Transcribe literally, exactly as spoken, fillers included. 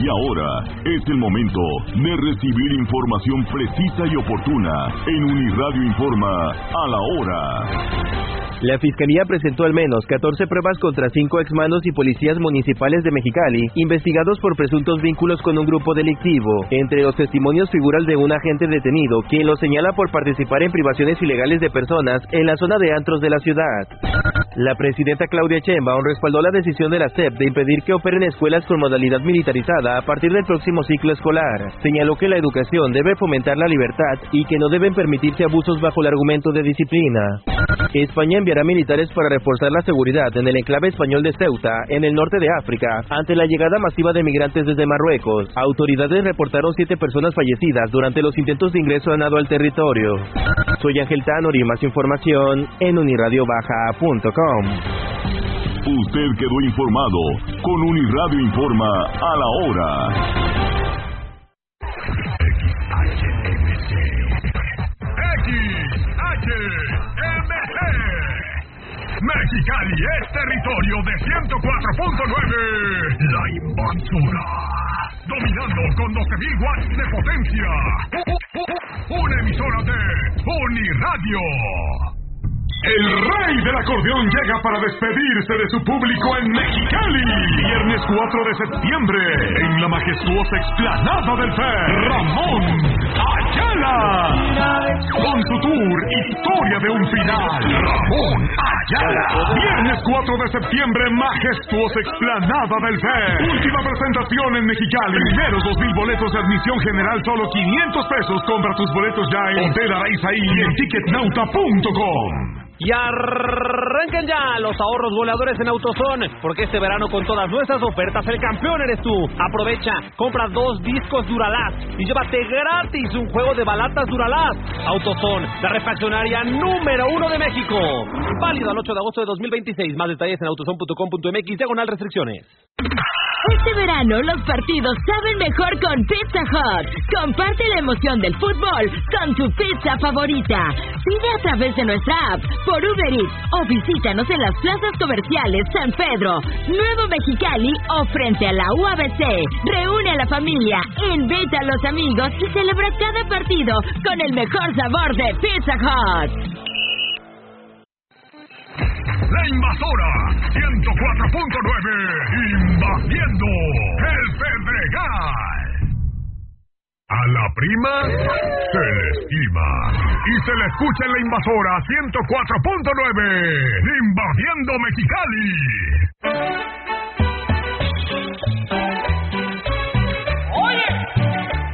Y ahora es el momento de recibir información precisa y oportuna en Uniradio Informa a la hora. La Fiscalía presentó al menos catorce pruebas contra cinco exmandos y policías municipales de Mexicali, investigados por presuntos vínculos con un grupo delictivo. Entre los testimonios figura el de un agente detenido, quien lo señala por participar en privaciones ilegales de personas en la zona de antros de la ciudad. La presidenta Claudia Sheinbaum respaldó la decisión de la S E P de impedir que operen escuelas con modalidad militarizada a partir del próximo ciclo escolar. Señaló que la educación debe fomentar la libertad y que no deben permitirse abusos bajo el argumento de disciplina. España enviará militares para reforzar la seguridad en el enclave español de Ceuta, en el norte de África, ante la llegada masiva de migrantes desde Marruecos. Autoridades reportaron siete personas fallecidas durante los intentos de ingreso a nado al territorio. Soy Ángel Tanori, más información en uniradio baja punto com. Usted quedó informado con Uniradio Informa a la hora. Mexicali es territorio de ciento cuatro punto nueve. La Invasora. Dominando con doce mil watts de potencia. Una emisora de Uniradio. El rey del acordeón llega para despedirse de su público en Mexicali. Viernes cuatro de septiembre, en la majestuosa explanada del F E R, Ramón Ayala. Con su tour Historia de un Final, Ramón Ayala. Viernes cuatro de septiembre, majestuosa explanada del F E R. Última presentación en Mexicali. Primeros dos mil boletos de admisión general, solo quinientos pesos. Compra tus boletos ya en Hotel Araizaí y en ticketnauta punto com. Y arranquen ya los ahorros goleadores en AutoZone, porque este verano con todas nuestras ofertas el campeón eres tú. Aprovecha, compra dos discos Duralast y llévate gratis un juego de balatas Duralast. AutoZone, la refaccionaria número uno de México. Válido al ocho de agosto de dos mil veintiséis. Más detalles en autozone punto com punto mx, diagonal restricciones. Este verano los partidos saben mejor con Pizza Hut. Comparte la emoción del fútbol con tu pizza favorita. Pide a través de nuestra app, por Uber Eats o visítanos en las plazas comerciales San Pedro, Nuevo Mexicali o frente a la U A B C. Reúne a la familia, invita a los amigos y celebra cada partido con el mejor sabor de Pizza Hut. La Invasora ciento cuatro punto nueve, invadiendo el Pedregal. A la prima se le estima y se le escucha en La Invasora ciento cuatro punto nueve, invadiendo Mexicali.